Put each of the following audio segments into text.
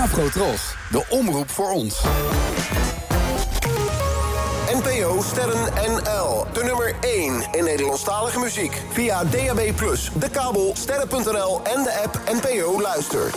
Afrotros, de omroep voor ons. NPO Sterren NL. De nummer 1 in Nederlandstalige muziek. Via DAB+, de kabel, sterren.nl en de app NPO Luister.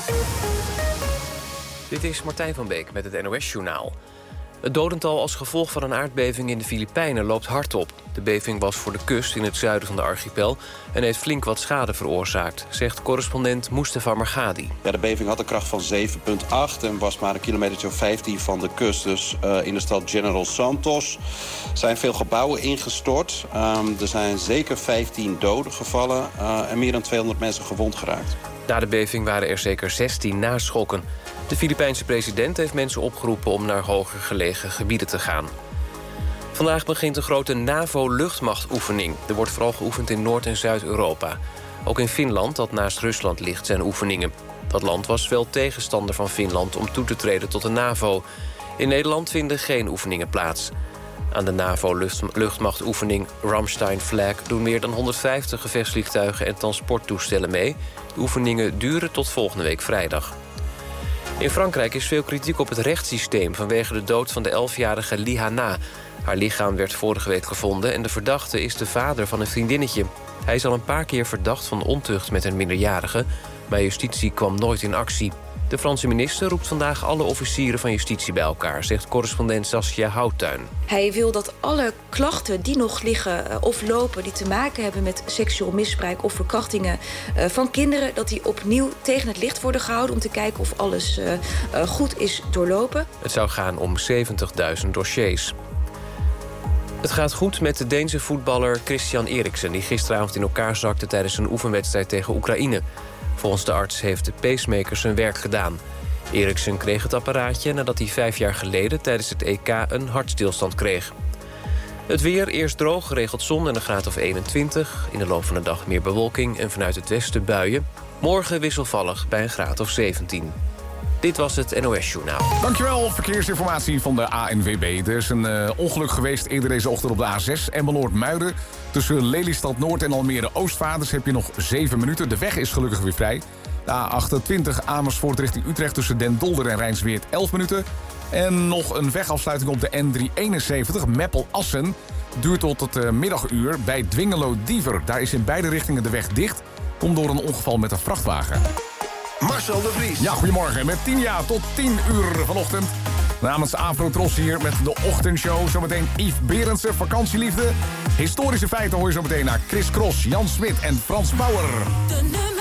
Dit is Martijn van Beek met het NOS-journaal. Het dodental als gevolg van een aardbeving in de Filipijnen loopt hard op. De beving was voor de kust in het zuiden van de archipel en heeft flink wat schade veroorzaakt, zegt correspondent Mustafa Margadi. Ja, de beving had een kracht van 7,8 en was maar een kilometer of 15 van de kust. Dus in de stad General Santos zijn veel gebouwen ingestort. Er zijn zeker 15 doden gevallen en meer dan 200 mensen gewond geraakt. Na de beving waren er zeker 16 naschokken. De Filipijnse president heeft mensen opgeroepen om naar hoger gelegen gebieden te gaan. Vandaag begint een grote NAVO-luchtmachtoefening. Er wordt vooral geoefend in Noord- en Zuid-Europa. Ook in Finland, dat naast Rusland ligt, zijn oefeningen. Dat land was wel tegenstander van Finland om toe te treden tot de NAVO. In Nederland vinden geen oefeningen plaats. Aan de NAVO-luchtmachtoefening Ramstein Flag doen meer dan 150 gevechtsvliegtuigen en transporttoestellen mee. De oefeningen duren tot volgende week vrijdag. In Frankrijk is veel kritiek op het rechtssysteem vanwege de dood van de 11-jarige Lihana. Haar lichaam werd vorige week gevonden en de verdachte is de vader van een vriendinnetje. Hij is al een paar keer verdacht van ontucht met een minderjarige, maar justitie kwam nooit in actie. De Franse minister roept vandaag alle officieren van justitie bij elkaar, zegt correspondent Saskia Houttuin. Hij wil dat alle klachten die nog liggen of lopen, die te maken hebben met seksueel misbruik of verkrachtingen van kinderen, dat die opnieuw tegen het licht worden gehouden om te kijken of alles goed is doorlopen. Het zou gaan om 70.000 dossiers. Het gaat goed met de Deense voetballer Christian Eriksen, die gisteravond in elkaar zakte tijdens een oefenwedstrijd tegen Oekraïne. Volgens de arts heeft de pacemaker zijn werk gedaan. Eriksen kreeg het apparaatje nadat hij 5 jaar geleden tijdens het EK een hartstilstand kreeg. Het weer, eerst droog, geregeld zon en een graad of 21. In de loop van de dag meer bewolking en vanuit het westen buien. Morgen wisselvallig bij een graad of 17. Dit was het NOS-journaal. Dankjewel, verkeersinformatie van de ANWB. Er is een ongeluk geweest eerder deze ochtend op de A6 Emmeloord-Muiden. Tussen Lelystad Noord en Almere Oostvaders heb je nog 7 minuten. De weg is gelukkig weer vrij. De A28 Amersfoort richting Utrecht tussen Den Dolder en Rijnsweert 11 minuten. En nog een wegafsluiting op de N371 Meppel-Assen. Duurt tot het middaguur bij Dwingelo-Diever. Daar is in beide richtingen de weg dicht. Komt door een ongeval met een vrachtwagen. Marcel de Vries. Ja, goedemorgen. Met 10 jaar tot 10 uur vanochtend. Namens Afrotros hier met de ochtendshow. Zometeen Yves Berendsen, vakantieliefde. Historische feiten hoor je zometeen naar Chris Cross, Jan Smit en Frans Bauer. De